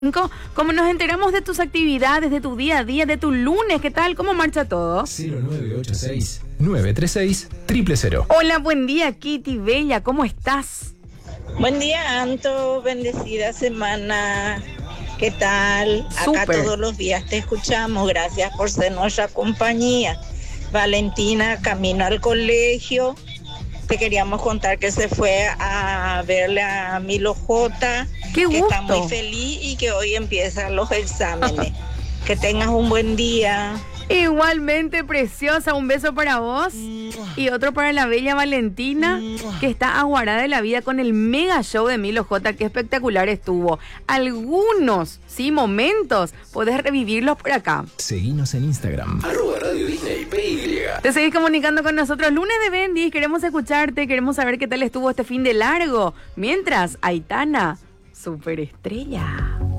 Como nos enteramos de tus actividades, de tu día a día, de tu lunes, ¿qué tal? ¿Cómo marcha todo? 0986-936-000. Hola, buen día, Kitty Bella, ¿cómo estás? Buen día, Anto, bendecida semana. ¿Qué tal? Súper. Acá todos los días te escuchamos, gracias por ser nuestra compañía. Valentina, camino al colegio. Te queríamos contar que se fue a verle a Milo J, ¡Qué que está gusto! muy feliz y que hoy empiezan los exámenes. Que tengas un buen día. Igualmente, preciosa, un beso para vos y otro para la bella Valentina, que está aguarada de la vida con el mega show de Milo J, que espectacular estuvo. Algunos, sí, momentos, podés revivirlos por acá. Seguinos en Instagram, @Radio Disney PY. Te seguís comunicando con nosotros. Lunes de Bendy, queremos escucharte, queremos saber qué tal estuvo este fin de largo. Mientras, Aitana, superestrella.